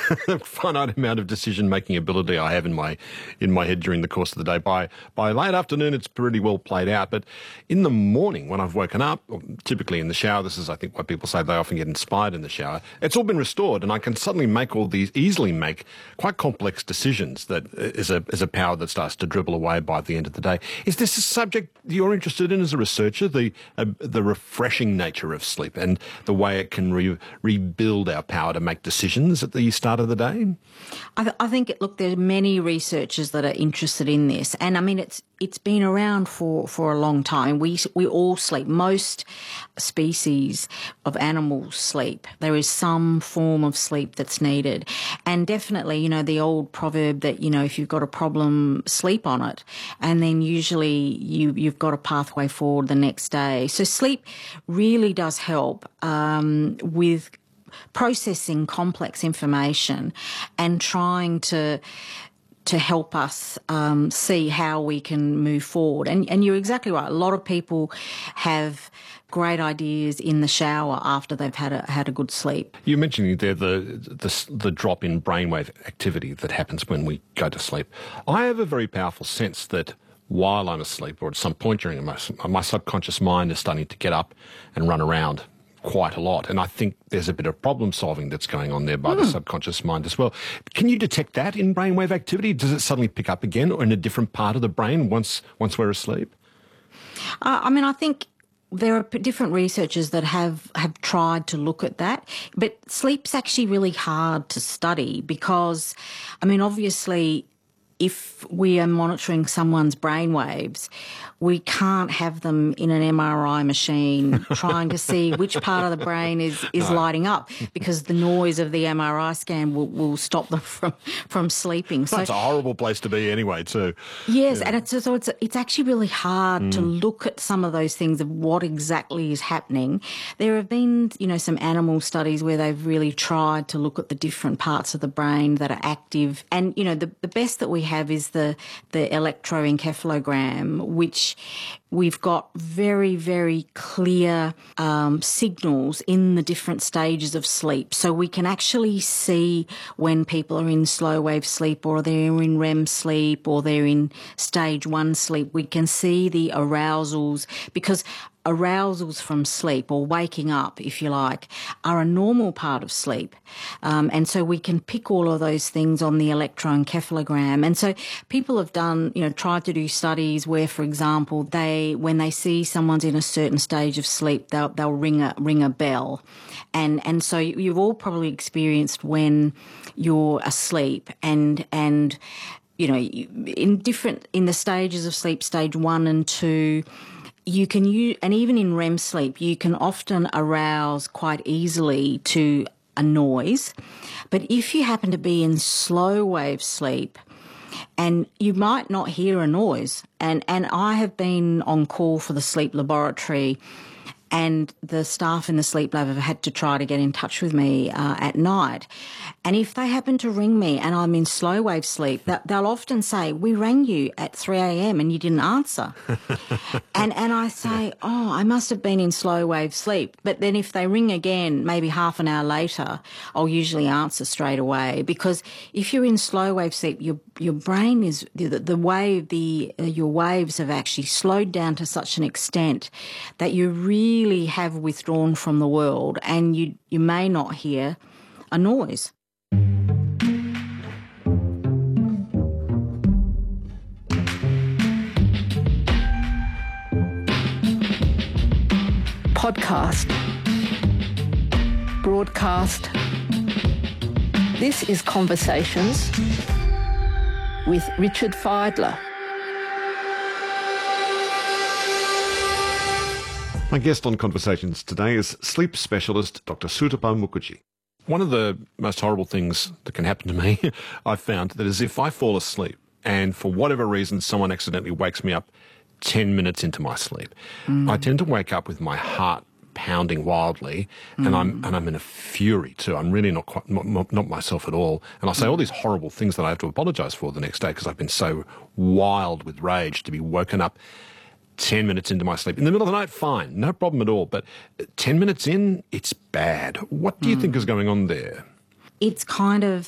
finite amount of decision-making ability I have in my head during the course of the day. By late afternoon, it's pretty well played out. But in the morning, when I've woken up, or typically in the shower, this is, I think, why people say they often get inspired in the shower, it's all been restored, and I can suddenly easily make quite complex decisions that is a power that starts to dribble away by the end of the day. Is this a subject you're interested in as a researcher, the refreshing nature of sleep and the way it can rebuild our power to make decisions at the start of the day? I think, look, there are many researchers that are interested in this, and I mean it's been around for a long time. We all sleep. Most species of animals sleep. There is some form of sleep that's needed, and definitely, you know, the old proverb that, you know, if you've got a problem, sleep on it, and then usually you've got a pathway forward the next day. So sleep really does help with processing complex information and trying to help us see how we can move forward. And you're exactly right. A lot of people have great ideas in the shower after they've had a good sleep. You mentioned there the drop in brainwave activity that happens when we go to sleep. I have a very powerful sense that while I'm asleep, or at some point during my subconscious mind is starting to get up and run around quite a lot. And I think there's a bit of problem solving that's going on there by the subconscious mind as well. Can you detect that in brainwave activity? Does it suddenly pick up again or in a different part of the brain once we're asleep? I mean, I think there are different researchers that have tried to look at that, but sleep's actually really hard to study because, I mean, obviously, if we are monitoring someone's brainwaves, we can't have them in an MRI machine trying to see which part of the brain is lighting up, because the noise of the MRI scan will stop them from sleeping. So it's a horrible place to be anyway, too. Yes, yeah. And it's actually really hard to look at some of those things of what exactly is happening. There have been, you know, some animal studies where they've really tried to look at the different parts of the brain that are active. And, you know, the best that we have is the electroencephalogram, which we've got very, very clear signals in the different stages of sleep. So we can actually see when people are in slow wave sleep, or they're in REM sleep, or they're in stage 1 sleep. We can see the arousals, because arousals from sleep, or waking up, if you like, are a normal part of sleep. And so we can pick all of those things on the electroencephalogram. And so people have tried to do studies where, for example, when they see someone's in a certain stage of sleep, they'll ring a bell. And so you've all probably experienced when you're asleep and you know, in the stages of sleep, stage 1 and 2, you can use, and even in REM sleep, you can often arouse quite easily to a noise. But if you happen to be in slow wave sleep, and you might not hear a noise, and I have been on call for the sleep laboratory, and the staff in the sleep lab have had to try to get in touch with me at night. And if they happen to ring me and I'm in slow wave sleep, they'll often say, "We rang you at 3 a.m. and you didn't answer." and I say, "Oh, I must have been in slow wave sleep." But then if they ring again, maybe half an hour later, I'll usually answer straight away, because if you're in slow wave sleep, your brain is, your waves have actually slowed down to such an extent that you really have withdrawn from the world, and you may not hear a noise. Podcast. Broadcast. This is Conversations with Richard Fidler. My guest on Conversations today is sleep specialist Dr. Sutapa Mukherjee. One of the most horrible things that can happen to me, I've found, that is if I fall asleep and for whatever reason someone accidentally wakes me up 10 minutes into my sleep, I tend to wake up with my heart pounding wildly, and I'm in a fury too. I'm really not myself at all, and I say all these horrible things that I have to apologise for the next day because I've been so wild with rage to be woken up 10 minutes into my sleep. In the middle of the night, fine, no problem at all. But 10 minutes in, it's bad. What do you think is going on there? It's kind of